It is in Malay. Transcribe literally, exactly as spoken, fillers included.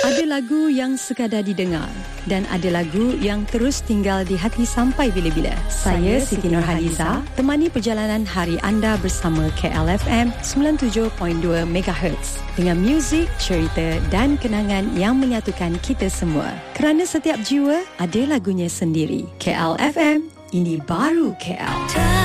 Ada lagu yang sekadar didengar dan ada lagu yang terus tinggal di hati sampai bila-bila. Saya Siti Nurhaliza, temani perjalanan hari anda bersama K L F M sembilan puluh tujuh perpuluhan dua megahertz dengan muzik, cerita dan kenangan yang menyatukan kita semua. Kerana setiap jiwa ada lagunya sendiri. K L F M, ini baru K L.